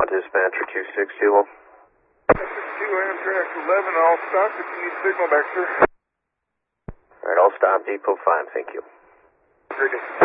Dispatcher 260. 2 Amtrak 11, I'll stop if you need signal back, sir. Alright, I'll stop Depot 5, thank you. Great day.